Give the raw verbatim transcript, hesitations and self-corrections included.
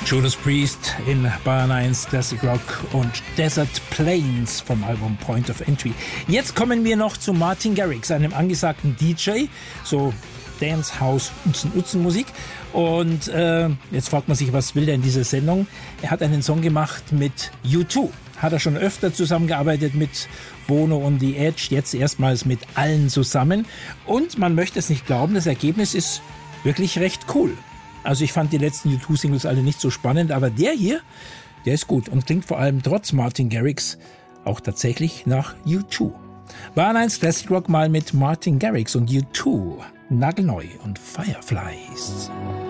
Judas Priest in Bayern eins Classic Rock und Desert Plains vom Album Point of Entry. Jetzt kommen wir noch zu Martin Garrix, einem angesagten D J, so Dance, House, Utzen-Utzen-Musik. Und äh, jetzt fragt man sich, was will der in dieser Sendung? Er hat einen Song gemacht mit U zwei. Hat er schon öfter zusammengearbeitet mit Bono und The Edge, jetzt erstmals mit allen zusammen. Und man möchte es nicht glauben, das Ergebnis ist wirklich recht cool. Also ich fand die letzten U zwei Singles alle nicht so spannend, aber der hier, der ist gut und klingt vor allem trotz Martin Garrix auch tatsächlich nach U zwei. Bayern eins Classic Rock mal mit Martin Garrix und U zwei, nagelneu und Fireflies.